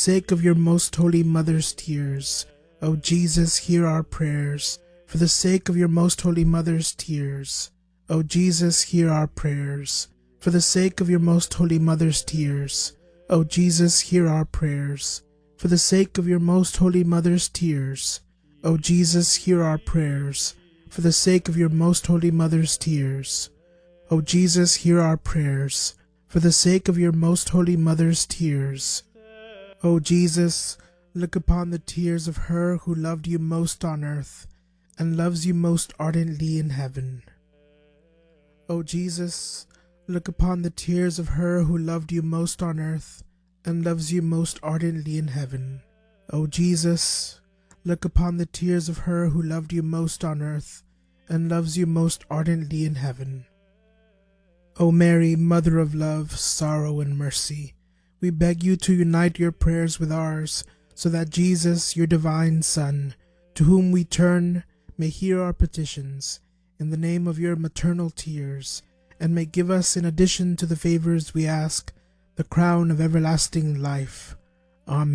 sake of your most holy mother's tears. O Jesus, hear our prayers. For the sake of your most holy mother's tears. O Jesus, hear our prayers. For the sake of your most holy mother's tears. O Jesus, hear our prayers. For the sake of your most holy mother's tears. O Jesus, hear our prayers. For the sake of your most holy mother's tears. O Jesus, hear our prayers. For the sake of your most holy mother's tears. O Jesus, look upon the tears of her who loved you most on earth, and loves you most ardently in heaven. O Jesus, look upon the tears of her who loved you most on earth, and loves you most ardently in heaven. O Jesus, look upon the tears of her who loved you most on earth, and loves you most ardently in heaven. O Mary, Mother of love, sorrow, and mercy, we beg you to unite your prayers with ours, so that Jesus, your divine Son, to whom we turn, may hear our petitions, in the name of your maternal tears, and may give us, in addition to the favors we ask, the crown of everlasting life. Amen.